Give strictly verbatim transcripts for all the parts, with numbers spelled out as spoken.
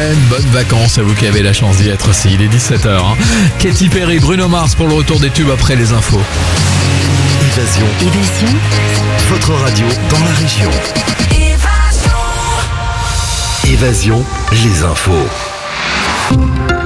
week-end, bonnes vacances à vous qui avez la chance d'y être aussi. Il est dix-sept heures. Hein. Katy Perry, Bruno Mars pour le retour des tubes après les infos. Évasion. Évasion. Votre radio dans la région. Évasion. Évasion, les infos.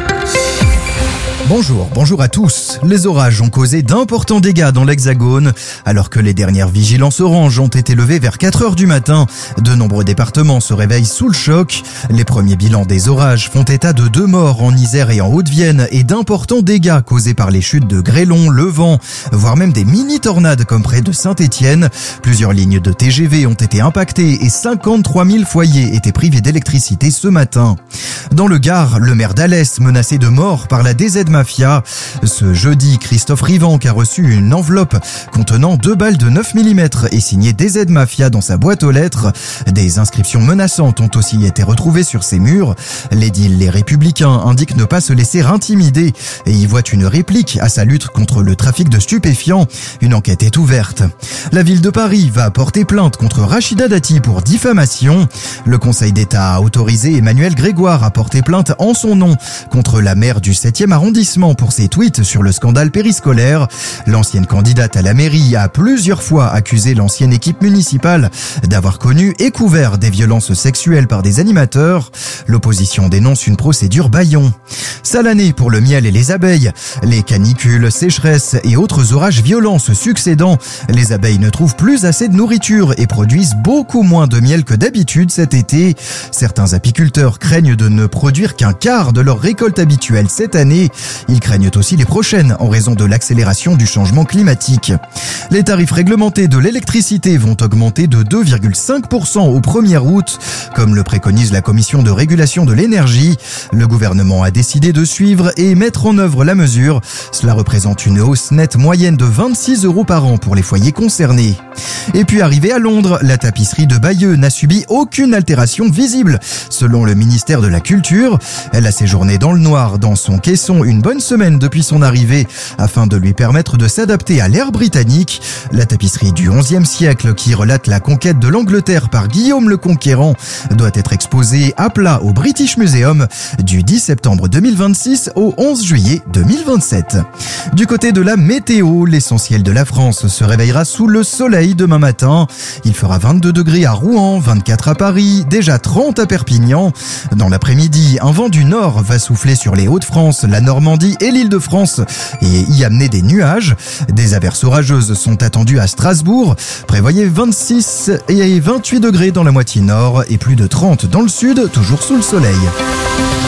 Bonjour, bonjour à tous. Les orages ont causé d'importants dégâts dans l'Hexagone. Alors que les dernières vigilances oranges ont été levées vers quatre heures du matin, de nombreux départements se réveillent sous le choc. Les premiers bilans des orages font état de deux morts en Isère et en Haute-Vienne et d'importants dégâts causés par les chutes de grêlons, le vent, voire même des mini-tornades comme près de Saint-Étienne. Plusieurs lignes de T G V ont été impactées et cinquante-trois mille foyers étaient privés d'électricité ce matin. Dans le Gard, le maire d'Alès menacé de mort par la D Z Mafia. Ce jeudi, Christophe Rivanc a reçu une enveloppe contenant deux balles de neuf millimètres et signé D Z Mafia dans sa boîte aux lettres. Des inscriptions menaçantes ont aussi été retrouvées sur ses murs. L'édile Les Républicains indique ne pas se laisser intimider et y voit une réplique à sa lutte contre le trafic de stupéfiants. Une enquête est ouverte. La ville de Paris va porter plainte contre Rachida Dati pour diffamation. Le Conseil d'État a autorisé Emmanuel Grégoire à porter plainte en son nom contre la maire du septième arrondissement pour ses tweets sur le scandale périscolaire. L'ancienne candidate à la mairie a plusieurs fois accusé l'ancienne équipe municipale d'avoir connu et couvert des violences sexuelles par des animateurs. L'opposition dénonce une procédure bâillon. Sale année pour le miel et les abeilles. Les canicules, sécheresses et autres orages violents se succédant, les abeilles ne trouvent plus assez de nourriture et produisent beaucoup moins de miel que d'habitude cet été. Certains apiculteurs craignent de ne produire qu'un quart de leur récolte habituelle cette année. Ils craignent aussi les prochaines en raison de l'accélération du changement climatique. Les tarifs réglementés de l'électricité vont augmenter de deux virgule cinq pour cent au premier août, comme le préconise la Commission de régulation de l'énergie. Le gouvernement a décidé de suivre et mettre en œuvre la mesure. Cela représente une hausse nette moyenne de vingt-six euros par an pour les foyers concernés. Et puis arrivé à Londres, la tapisserie de Bayeux n'a subi aucune altération visible. Selon le ministère de la Culture, elle a séjourné dans le noir dans son caisson une bonne semaine depuis son arrivée afin de lui permettre de s'adapter à l'ère britannique. La tapisserie du onzième siècle qui relate la conquête de l'Angleterre par Guillaume le Conquérant doit être exposée à plat au British Museum du dix septembre deux mille vingt-six au onze juillet deux mille vingt-sept. Du côté de la météo, l'essentiel de la France se réveillera sous le soleil demain matin. Il fera vingt-deux degrés à Rouen, vingt-quatre à Paris, déjà trente à Perpignan. Dans l'après-midi, un vent du nord va souffler sur les Hauts-de-France, la Normandie et l'Île-de-France et y amener des nuages. Des averses orageuses sont attendues à Strasbourg. Prévoyez vingt-six et vingt-huit degrés dans la moitié nord et plus de trente dans le sud, toujours sous le soleil.